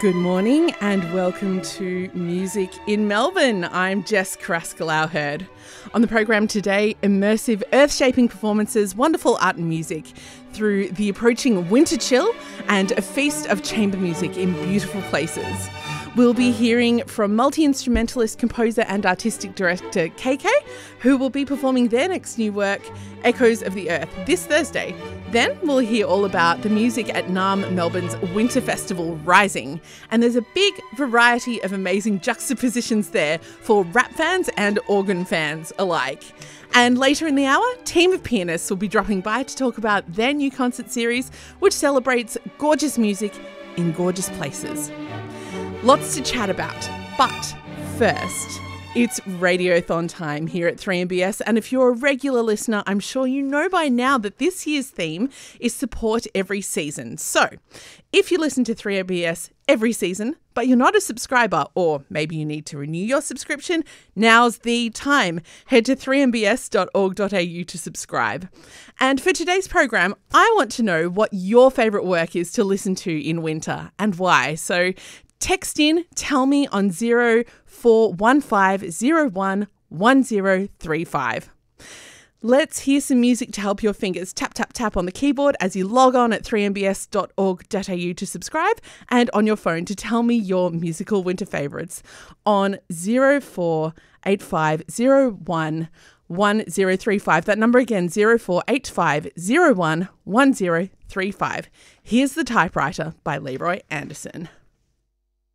Good morning and welcome to Music in Melbourne. I'm Jess Carrascal-Hurd. On the program today, immersive, earth-shaping performances, wonderful art and music through the approaching winter chill and a feast of chamber music in beautiful places. We'll be hearing from multi-instrumentalist, composer and artistic director KK, who will be performing their next new work, Echoes of the Earth, this Thursday. Then we'll hear all about the music at NAMM Melbourne's Winter Festival Rising. And there's a big variety of amazing juxtapositions there for rap fans and organ fans alike. And later in the hour, Team of Pianists will be dropping by to talk about their new concert series, which celebrates gorgeous music in gorgeous places. Lots to chat about, but first, it's Radiothon time here at 3MBS, and if you're a regular listener, I'm sure you know by now that this year's theme is support every season. So, if you listen to 3MBS every season, but you're not a subscriber, or maybe you need to renew your subscription, now's the time. Head to 3mbs.org.au to subscribe. And for today's program, I want to know what your favourite work is to listen to in winter and why. So, text in, tell me on 0415011035. Let's hear some music to help your fingers tap, tap, tap on the keyboard as you log on at 3mbs.org.au to subscribe and on your phone to tell me your musical winter favourites on 0485011035. That number again, 0485011035. Here's The Typewriter by Leroy Anderson.